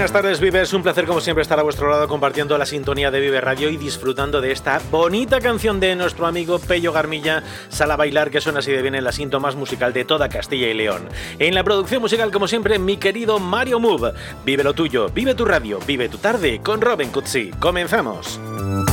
Buenas tardes, Vives. Un placer, como siempre, estar a vuestro lado compartiendo la sintonía de Vive Radio y disfrutando de esta bonita canción de nuestro amigo Pello Garmilla, Sala Bailar, que suena así de bien en la cinta más musical de toda Castilla y León. En la producción musical, como siempre, mi querido Mario Move. Vive lo tuyo, vive tu radio, vive tu tarde con Robin Cutsi. ¡Comenzamos!